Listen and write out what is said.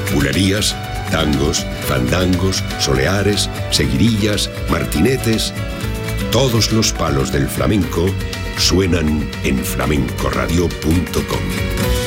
bulerías, tangos, fandangos, soleares, seguirillas, martinetes. Todos los palos del flamenco suenan en flamencoradio.com.